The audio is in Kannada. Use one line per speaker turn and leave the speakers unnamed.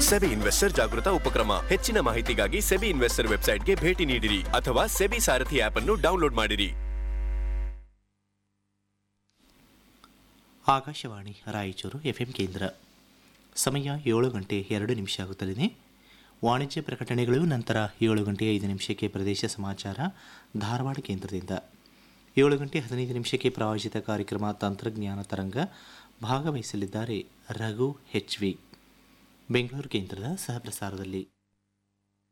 ಸೆಬಿ ಇನ್ವೆಸ್ಟರ್ ಜಾಗೃತ ಉಪಕ್ರಮ. ಹೆಚ್ಚಿನ ಮಾಹಿತಿಗಾಗಿ ಸೆಬಿ ಇನ್ವೆಸ್ಟರ್ ವೆಬ್ಸೈಟ್ಗೆ ಭೇಟಿ ನೀಡಿರಿ ಅಥವಾ ಸೆಬಿ ಸಾರಥಿ ಆಪ್ ಅನ್ನು ಡೌನ್ಲೋಡ್ ಮಾಡಿರಿ.
ಆಕಾಶವಾಣಿ ರಾಯಚೂರು ಎಫ್ಎಂ ಕೇಂದ್ರ. ಸಮಯ 7:02 ಆಗುತ್ತಲಿದೆ. ವಾಣಿಜ್ಯ ಪ್ರಕಟಣೆಗಳು, ನಂತರ 7:05 ಪ್ರದೇಶ ಸಮಾಚಾರ ಧಾರವಾಡ ಕೇಂದ್ರದಿಂದ. 7:15 ಪ್ರಾಯೋಜಿತ ಕಾರ್ಯಕ್ರಮ ತಂತ್ರಜ್ಞಾನ ತರಂಗ. ಭಾಗವಹಿಸಲಿದ್ದಾರೆ ರಘು HV. ಬೆಂಗಳೂರು ಕೇಂದ್ರದ ಸಹಪ್ರಸಾರದಲ್ಲಿ.